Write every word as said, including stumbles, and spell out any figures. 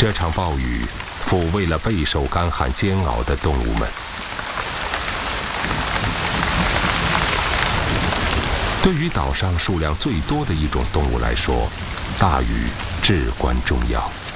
这场暴雨抚慰了备受干旱煎熬的动物们。对于岛上数量最多的一种动物来说，大雨至关重要。